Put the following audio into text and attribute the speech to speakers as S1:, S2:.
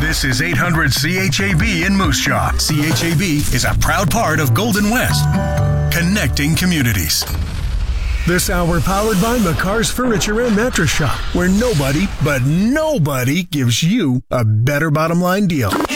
S1: This is 800 CHAB in Moose Jaw. CHAB is a proud part of Golden West, connecting communities. This hour powered by McCarr's Furniture and Mattress Shop, where nobody, but nobody, gives you a better bottom line deal.